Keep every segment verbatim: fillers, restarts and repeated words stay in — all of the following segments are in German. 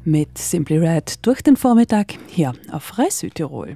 Mit Simply Red durch den Vormittag hier auf Rai Südtirol.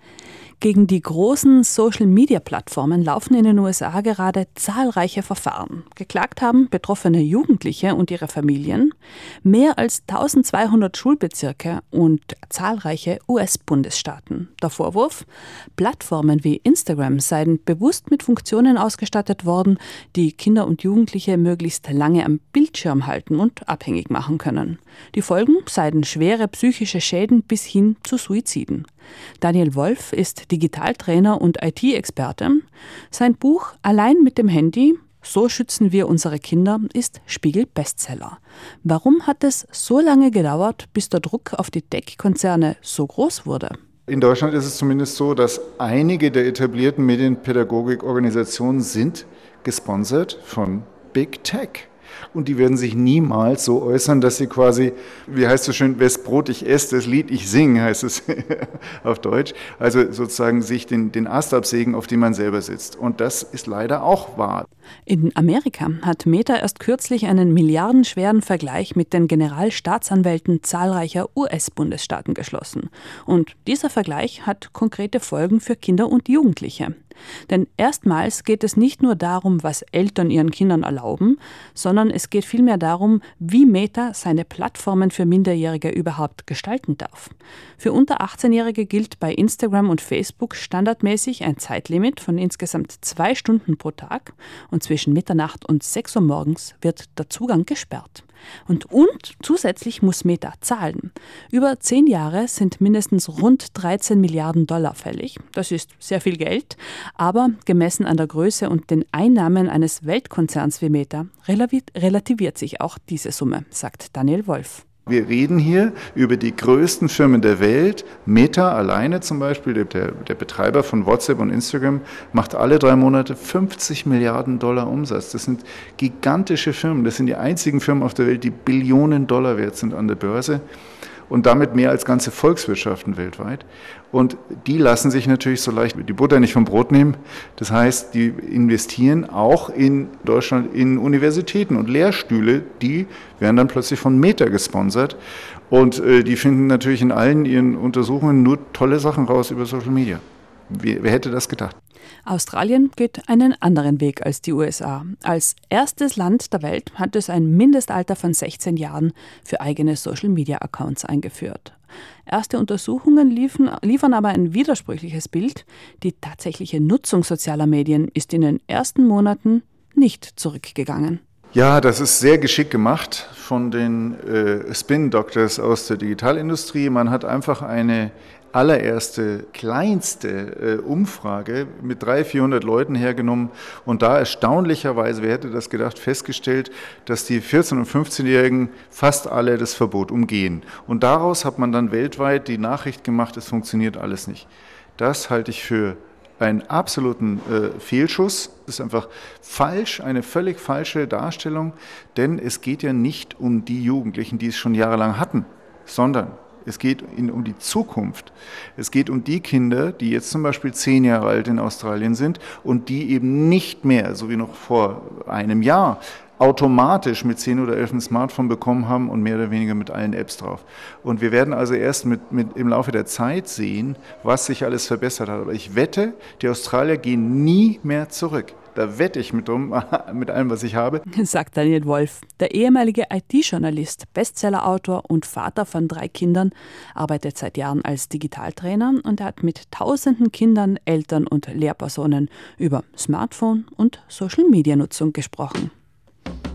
Gegen die großen Social-Media-Plattformen laufen in den U S A gerade zahlreiche Verfahren. Geklagt haben betroffene Jugendliche und ihre Familien, mehr als eintausendzweihundert Schulbezirke und zahlreiche U S-Bundesstaaten. Der Vorwurf: Plattformen wie Instagram seien bewusst mit Funktionen ausgestattet worden, die Kinder und Jugendliche möglichst lange am Bildschirm halten und abhängig machen können. Die Folgen seien schwere psychische Schäden bis hin zu Suiziden. Daniel Wolf ist Digitaltrainer und I T-Experte. Sein Buch Allein mit dem Handy, so schützen wir unsere Kinder, ist Spiegel-Bestseller. Warum hat es so lange gedauert, bis der Druck auf die Tech-Konzerne so groß wurde? In Deutschland ist es zumindest so, dass einige der etablierten Medienpädagogikorganisationen sind gesponsert von Big Tech. Und die werden sich niemals so äußern, dass sie quasi, wie heißt es so schön, wes Brot ich esse, das Lied ich singe, heißt es auf Deutsch. Also sozusagen sich den, den Ast absägen, auf dem man selber sitzt. Und das ist leider auch wahr. In Amerika hat Meta erst kürzlich einen milliardenschweren Vergleich mit den Generalstaatsanwälten zahlreicher U S-Bundesstaaten geschlossen. Und dieser Vergleich hat konkrete Folgen für Kinder und Jugendliche. Denn erstmals geht es nicht nur darum, was Eltern ihren Kindern erlauben, sondern es geht vielmehr darum, wie Meta seine Plattformen für Minderjährige überhaupt gestalten darf. Für unter achtzehnjährige gilt bei Instagram und Facebook standardmäßig ein Zeitlimit von insgesamt zwei Stunden pro Tag und zwischen Mitternacht und sechs Uhr morgens wird der Zugang gesperrt. Und, und zusätzlich muss Meta zahlen. Über zehn Jahre sind mindestens rund dreizehn Milliarden Dollar fällig. Das ist sehr viel Geld, aber gemessen an der Größe und den Einnahmen eines Weltkonzerns wie Meta relativiert sich auch diese Summe, sagt Daniel Wolf. Wir reden hier über die größten Firmen der Welt. Meta alleine zum Beispiel, der, der Betreiber von WhatsApp und Instagram, macht alle drei Monate fünfzig Milliarden Dollar Umsatz. Das sind gigantische Firmen. Das sind die einzigen Firmen auf der Welt, die Billionen Dollar wert sind an der Börse. Und damit mehr als ganze Volkswirtschaften weltweit. Und die lassen sich natürlich so leicht die Butter nicht vom Brot nehmen. Das heißt, die investieren auch in Deutschland in Universitäten und Lehrstühle, die werden dann plötzlich von Meta gesponsert. Und äh, die finden natürlich in allen ihren Untersuchungen nur tolle Sachen raus über Social Media. Wer, wer hätte das gedacht? Australien geht einen anderen Weg als die U S A. Als erstes Land der Welt hat es ein Mindestalter von sechzehn Jahren für eigene Social-Media-Accounts eingeführt. Erste Untersuchungen liefen, liefern aber ein widersprüchliches Bild. Die tatsächliche Nutzung sozialer Medien ist in den ersten Monaten nicht zurückgegangen. Ja, das ist sehr geschickt gemacht von den äh, Spin-Doctors aus der Digitalindustrie. Man hat einfach eine allererste, kleinste äh, Umfrage mit dreihundert, vierhundert Leuten hergenommen und da erstaunlicherweise, wer hätte das gedacht, festgestellt, dass die vierzehn- und fünfzehnjährigen fast alle das Verbot umgehen. Und daraus hat man dann weltweit die Nachricht gemacht, es funktioniert alles nicht. Das halte ich für einen absoluten äh, Fehlschuss. Das ist einfach falsch, eine völlig falsche Darstellung, denn es geht ja nicht um die Jugendlichen, die es schon jahrelang hatten, sondern es geht um die Zukunft. Es geht um die Kinder, die jetzt zum Beispiel zehn Jahre alt in Australien sind und die eben nicht mehr, so wie noch vor einem Jahr, automatisch mit zehn oder elf ein Smartphone bekommen haben und mehr oder weniger mit allen Apps drauf. Und wir werden also erst mit, mit im Laufe der Zeit sehen, was sich alles verbessert hat. Aber ich wette, die Australier gehen nie mehr zurück. Da wette ich mit, drum, mit allem, was ich habe. Sagt Daniel Wolf. Der ehemalige I T-Journalist, Bestsellerautor und Vater von drei Kindern arbeitet seit Jahren als Digitaltrainer und er hat mit tausenden Kindern, Eltern und Lehrpersonen über Smartphone- und Social-Media-Nutzung gesprochen.